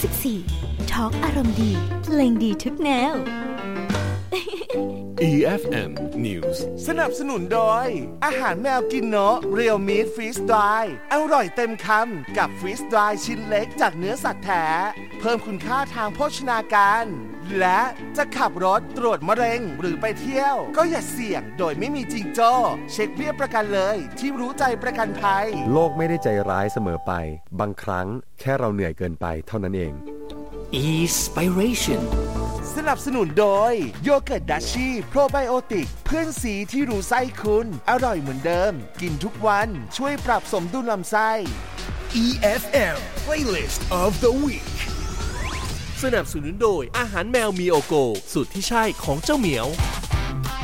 94 Talk อารมณ์ดีเพลงดีทุกแนว EFM News สนับสนุนโดยอาหารแมวกินเนาะเรียวมีทฟรีสไดร์อร่อยเต็มคำกับฟรีสไดร์ชิ้นเล็กจากเนื้อสัตว์แท้เพิ่มคุณค่าทางโภชนาการและจะขับรถตรวจมะเร็งหรือไปเที่ยวก็อย่าเสี่ยงโดยไม่มีจิงโจ้เช็คเบี้ยประกันเลยที่รู้ใจประกันภัยโลกไม่ได้ใจร้ายเสมอไปบางครั้งแค่เราเหนื่อยเกินไปเท่านั้นเอง Inspiration สนับสนุนโดยโยเกิร์ตดัชชี่โปรไบโอติกเพื่อนสีที่รู้ไส้คุณอร่อยเหมือนเดิมกินทุกวันช่วยปรับสมดุลลำไส้ EFM Playlist of the Week สนับสนุนโดยอาหารแมวมีโอโกสูตรที่ใช่ของเจ้าเหมียว